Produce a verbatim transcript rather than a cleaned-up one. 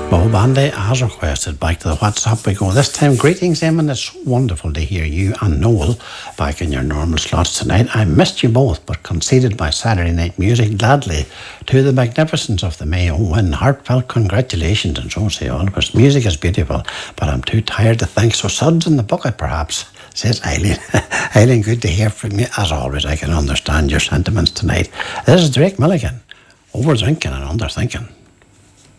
Bob Andy has requested back to the WhatsApp we go. This time, greetings, Eamon. It's wonderful to hear you and Noel back in your normal slots tonight. I missed you both, but conceded my Saturday night music gladly to the magnificence of the Mayo win. Heartfelt congratulations, and so say all of us. Music is beautiful, but I'm too tired to think, so suds in the bucket perhaps, says Eileen. Eileen, good to hear from you. As always, I can understand your sentiments tonight. This is Drake Milligan. Over drinking and under thinking.